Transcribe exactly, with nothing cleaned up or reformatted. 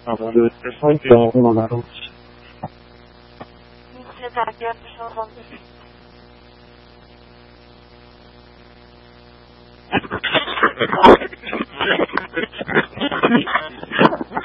موارد استثنایی که آقا مبرم چه تربیت شما میشه